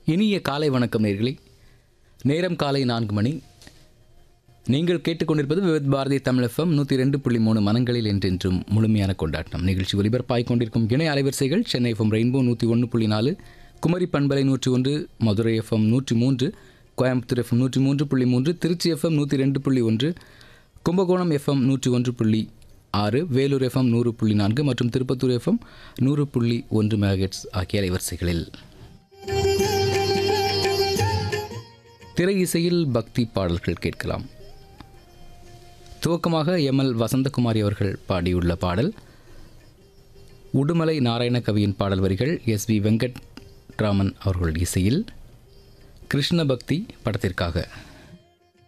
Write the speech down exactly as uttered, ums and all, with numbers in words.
இனிய காலை வணக்கம் நேயர்களே. நேரம் காலை நான்கு மணி. நீங்கள் கேட்டுக்கொண்டிருப்பது விவித் பாரதி தமிழ் எஃப்எம் நூற்றி ரெண்டு புள்ளி மூணு மனங்களில் என்றென்றும் முழுமையான கொண்டாட்டம். நிகழ்ச்சி ஒலிபரப்பாய் கொண்டிருக்கும் இணை அலைவரிசைகள் சென்னை எஃப்எம் ரெயின்போ நூற்றி ஒன்று புள்ளி நாலு, குமரி பண்பலை நூற்றி ஒன்று, மதுரை எஃப்எம் நூற்றி மூன்று, கோயம்புத்தூர் எஃப்எம் நூற்றி மூன்று புள்ளி மூன்று, திருச்சி எஃப்எம் நூற்றி ரெண்டு புள்ளி ஒன்று, கும்பகோணம் எஃப்எம் நூற்றி ஒன்று புள்ளி ஆறு, வேலூர் எஃப்எம் நூறு புள்ளி நான்கு மற்றும் திருப்பத்தூர் எஃப்எம் நூறு புள்ளி ஒன்று மெகாஹெட்ஸ் ஆகிய அலைவரிசைகளில் திரை இசையில் பக்தி பாடல்கள் கேட்கலாம். துவக்கமாக எம் எல் வசந்தகுமாரி அவர்கள் பாடியுள்ள பாடல் உடுமலை நாராயண கவியின் பாடல் வரிகள் எஸ் வி வெங்கட்ராமன் அவர்கள் இசையில் கிருஷ்ண பக்தி படத்திற்காக.